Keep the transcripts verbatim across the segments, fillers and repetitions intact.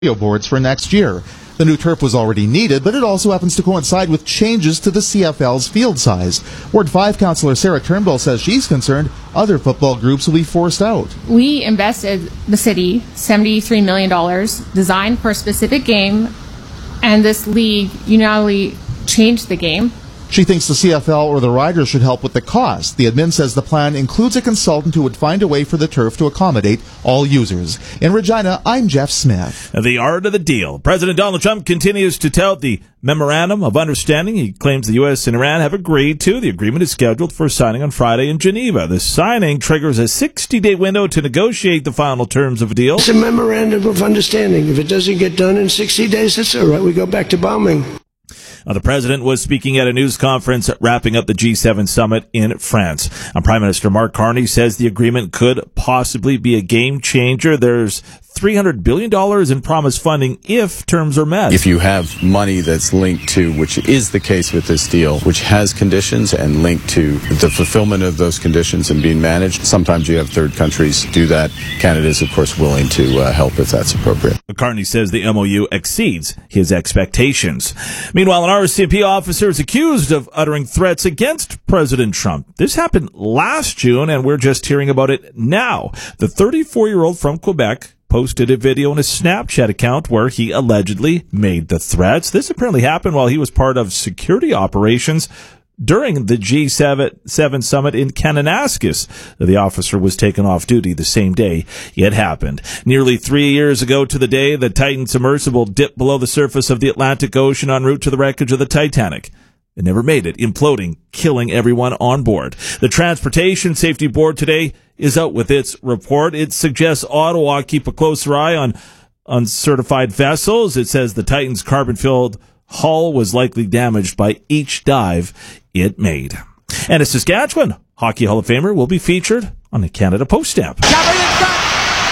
boards for next year. The new turf was already needed, but it also happens to coincide with changes to the C F L's field size. Ward five Councillor Sarah Turnbull says she's concerned other football groups will be forced out. We invested, the city, seventy-three million dollars, designed for a specific game, and this league unilaterally changed the game. She thinks the C F L or the riders should help with the cost. The admin says the plan includes a consultant who would find a way for the turf to accommodate all users. In Regina, I'm Jeff Smith. The art of the deal. President Donald Trump continues to tout the Memorandum of Understanding he claims the U S and Iran have agreed to. The agreement is scheduled for signing on Friday in Geneva. The signing triggers a sixty-day window to negotiate the final terms of a deal. It's a Memorandum of Understanding. If it doesn't get done in sixty days, that's all right. We go back to bombing. Uh, the president was speaking at a news conference wrapping up the G seven summit in France. Uh, Prime Minister Mark Carney says the agreement could possibly be a game changer. There's three hundred billion dollars in promised funding if terms are met. If you have money that's linked to, which is the case with this deal, which has conditions and linked to the fulfillment of those conditions and being managed, sometimes you have third countries do that. Canada is, of course, willing to uh, help if that's appropriate. Carney says the M O U exceeds his expectations. Meanwhile, an R C M P officer is accused of uttering threats against President Trump. This happened last June, and we're just hearing about it now. The thirty-four-year-old from Quebec posted a video on his Snapchat account where he allegedly made the threats. This apparently happened while he was part of security operations during the G seven summit in Kananaskis. The officer was taken off duty the same day it happened. Nearly three years ago to the day, the Titan submersible dipped below the surface of the Atlantic Ocean en route to the wreckage of the Titanic. It never made it, imploding, killing everyone on board. The Transportation Safety Board today is out with its report. It suggests Ottawa keep a closer eye on uncertified vessels. It says the Titan's carbon-filled hull was likely damaged by each dive it made. And a Saskatchewan Hockey Hall of Famer will be featured on the Canada Post stamp. Covered in front.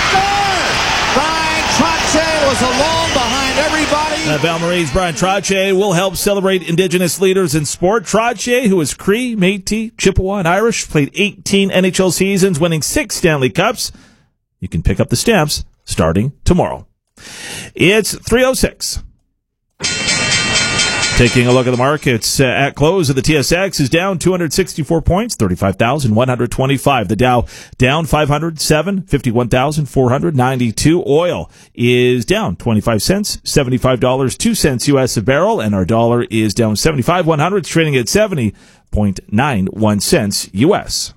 Score! Bryan Trottier was alone behind everybody. Uh, Val-Marie's Bryan Trottier will help celebrate Indigenous leaders in sport. Trottier, who is Cree, Métis, Chippewa, and Irish, played eighteen N H L seasons, winning six Stanley Cups. You can pick up the stamps starting tomorrow. It's three oh six. Taking a look at the markets uh, at close of the T S X is down two hundred sixty-four points, thirty-five thousand one hundred twenty-five. The Dow down five hundred seven, fifty-one thousand four hundred ninety-two. Oil is down twenty-five cents, seventy-five dollars and two cents U S a barrel, and our dollar is down seventy-five one hundred, trading at seventy point nine one cents U S.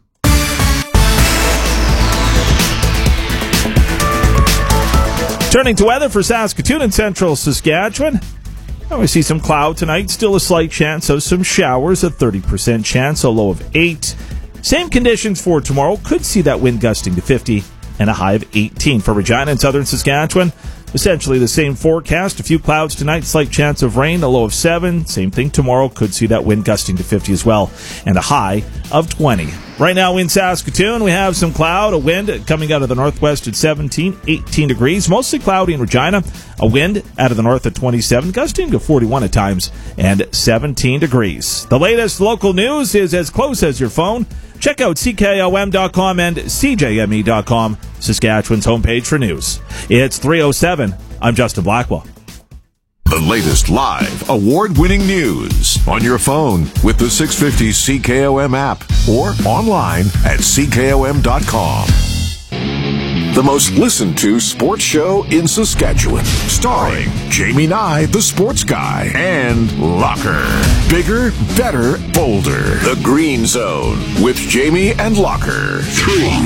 Turning to weather for Saskatoon and central Saskatchewan. Oh, we see some cloud tonight. Still a slight chance of some showers, a thirty percent chance, a low of eight. Same conditions for tomorrow. Could see that wind gusting to fifty and a high of eighteen. For Regina and southern Saskatchewan, essentially the same forecast. A few clouds tonight, slight chance of rain, a low of seven. Same thing tomorrow. Could see that wind gusting to fifty as well, and a high of twenty. Right now in Saskatoon, we have some cloud, a wind coming out of the northwest at seventeen, eighteen degrees. Mostly cloudy in Regina. A wind out of the north at twenty-seven, gusting to forty-one at times, and seventeen degrees. The latest local news is as close as your phone. Check out C K O M dot com and C J M E dot com, Saskatchewan's homepage for news. It's three oh seven. I'm Justin Blackwell. The latest live, award-winning news on your phone with the six fifty C K O M app or online at C K O M dot com. The most listened to sports show in Saskatchewan, starring Jamie Nye, the sports guy, and Locker. Bigger, better, bolder. The Green Zone with Jamie and Locker. Three.